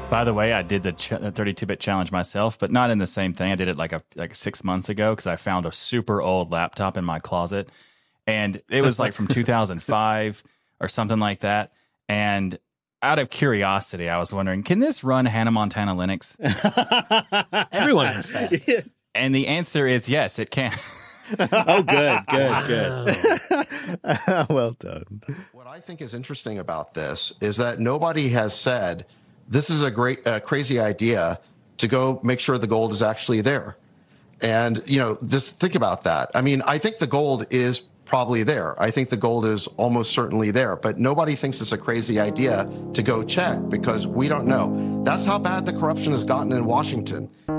By the way, I did the 32-bit challenge myself, but not in the same thing. I did it like 6 months ago because I found a super old laptop in my closet, and it was like from 2005 or something like that. And out of curiosity, I was wondering, can this run Hannah Montana Linux? Everyone has that. And the answer is yes, it can. Oh, good. Well done. What I think is interesting about this is that nobody has said this is a crazy idea to go make sure the gold is actually there. And, just think about that. I mean, I think the gold is probably there. I think the gold is almost certainly there, but nobody thinks it's a crazy idea to go check because we don't know. That's how bad the corruption has gotten in Washington.